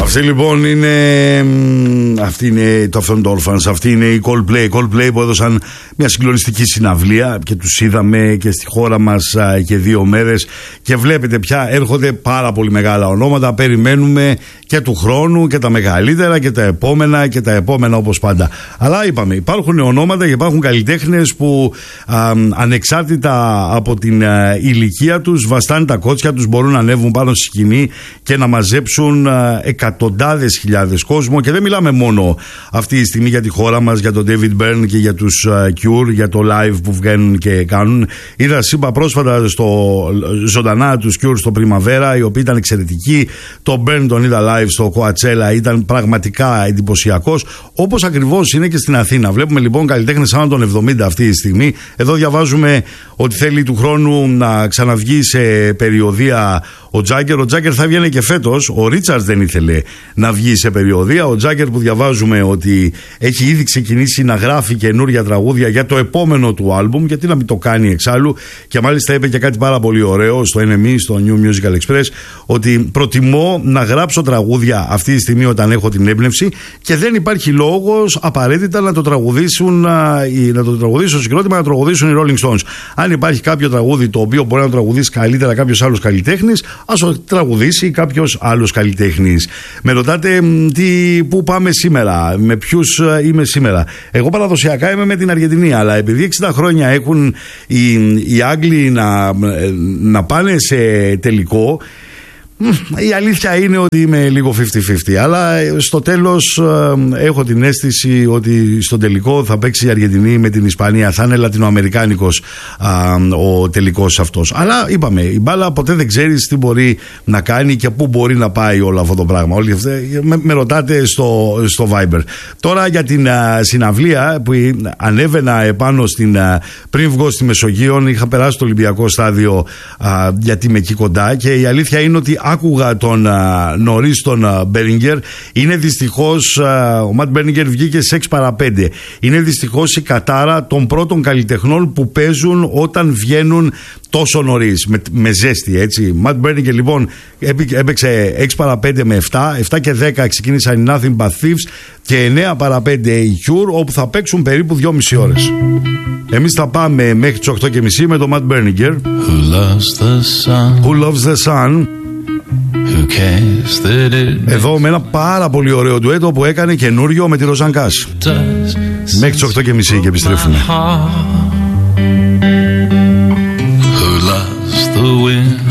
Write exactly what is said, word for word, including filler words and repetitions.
Αυτή λοιπόν είναι, αυτή είναι το Afton Dolphins, αυτή είναι η Coldplay. Coldplay που έδωσαν μια συγκλονιστική συναυλία και τους είδαμε και στη χώρα μας και δύο μέρες. Και βλέπετε πια έρχονται πάρα πολύ μεγάλα ονόματα. Περιμένουμε και του χρόνου και τα μεγαλύτερα και τα επόμενα και τα επόμενα όπως πάντα. Αλλά είπαμε, υπάρχουν ονόματα και υπάρχουν καλλιτέχνες που α, ανεξάρτητα από την α, ηλικία τους βαστάνε τα κότσια τους, μπορούν να ανέβουν πάνω στη σκηνή και να μαζέψουν α, εκατοντάδες χιλιάδες κόσμο. Και δεν μιλάμε μόνο αυτή τη στιγμή για τη χώρα μας, για τον David Byrne και για τους uh, Cure, για το live που βγαίνουν και κάνουν. Είδα σύμπα πρόσφατα στο ζωντανά τους Cure στο Primavera, οι οποίοι ήταν εξαιρετικοί. Το Byrne τον είδα live στο Coachella, ήταν πραγματικά εντυπωσιακός, όπως ακριβώς είναι και στην Αθήνα. Βλέπουμε λοιπόν καλλιτέχνες άνω των εβδομήντα αυτή τη στιγμή. Εδώ διαβάζουμε ότι θέλει του χρόνου να ξαναβγεί σε περιοδεία ο Τζάγκερ. Ο Τζάγκερ θα βγαίνει και φέτος. Ο Ρίτσαρντς δεν ήθελε να βγει σε περιοδεία. Ο Τζάγκερ που διαβάζουμε ότι έχει ήδη ξεκινήσει να γράφει καινούρια τραγούδια για το επόμενο του άλμπουμ, γιατί να μην το κάνει εξάλλου. Και μάλιστα είπε και κάτι πάρα πολύ ωραίο στο εν εμ ι, στο New Musical Express, ότι προτιμώ να γράψω τραγούδια αυτή τη στιγμή όταν έχω την έμπνευση και δεν υπάρχει λόγος απαραίτητα να το τραγουδήσουν, να το τραγουδήσουν συγκρότημα, να το τραγουδήσουν οι Rolling Stones. Αν υπάρχει κάποιο τραγούδι το οποίο μπορεί να το τραγουδήσει καλύτερα κάποιος άλλος καλλιτέχνης, ας το τραγουδήσει κάποιος άλλος καλλιτέχνης. Με ρωτάτε τι, πού πάμε σήμερα, με ποιους είμαι σήμερα. Εγώ παραδοσιακά είμαι με την Αργεντινή, αλλά επειδή εξήντα χρόνια έχουν οι, οι Άγγλοι να, να πάνε σε τελικό, η αλήθεια είναι ότι είμαι λίγο πενήντα πενήντα, αλλά στο τέλος ε, έχω την αίσθηση ότι στο τελικό θα παίξει η Αργεντινή με την Ισπανία. Θα είναι λατινοαμερικάνικος ε, ο τελικός αυτός. Αλλά είπαμε, η μπάλα ποτέ δεν ξέρεις τι μπορεί να κάνει και πού μπορεί να πάει όλο αυτό το πράγμα. Όλοι αυτοί, με, με ρωτάτε στο, στο Viber. Τώρα για την α, συναυλία που ανέβαινα επάνω στην, α, πριν βγω στη Μεσογείο, είχα περάσει στο Ολυμπιακό στάδιο α, γιατί είμαι εκεί κοντά, και η αλήθεια είναι ότι άκουγα τον νωρίς τον Μπέρινγκερ. Είναι δυστυχώς, ο Ματ Μπέρινγκερ βγήκε σε έξι παρά πέντε. Είναι δυστυχώς η κατάρα των πρώτων καλλιτεχνών που παίζουν όταν βγαίνουν τόσο νωρίς, με, με ζέστη, έτσι. Ματ Μπέρινγκερ λοιπόν έπαιξε έξι παρά πέντε με επτά, επτά και δέκα ξεκίνησαν οι Nothing But Thieves και εννέα παρά πέντε οι Cure, όπου θα παίξουν περίπου δυόμιση ώρες. Εμείς θα πάμε μέχρι τις οκτώ και μισή με τον Ματ Μπέρινγκερ. Who loves the sun? Who loves the sun? Εδώ με ένα πάρα πολύ ωραίο ντουέτο που έκανε καινούριο με τη Ροζάν Κάς. Μέχρι τις οκτώ και μισή και επιστρέφουμε. Who loves the wind?